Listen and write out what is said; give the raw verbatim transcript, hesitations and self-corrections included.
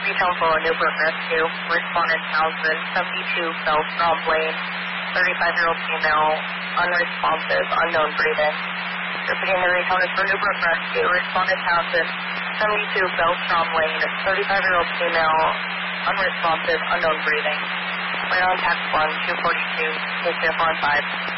Retail for Newburgh Rescue, respondent Townsend, seventy-two Bellstrom Lane, thirty-five-year-old female, unresponsive, unknown breathing. Repeating the retail is for Newburgh Rescue, respondent Townsend, seventy-two Bellstrom Lane, thirty-five-year-old female, unresponsive, unknown breathing. Right on tax one, two forty-two, case zero four five.